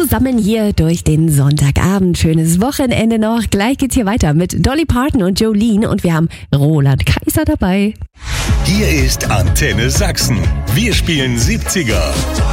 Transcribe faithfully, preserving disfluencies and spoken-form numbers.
zusammen hier durch den Sonntagabend. Schönes Wochenende noch. Gleich geht's hier weiter mit Dolly Parton und Jolene und wir haben Roland Kaiser dabei. Hier ist Antenne Sachsen. Wir spielen siebziger.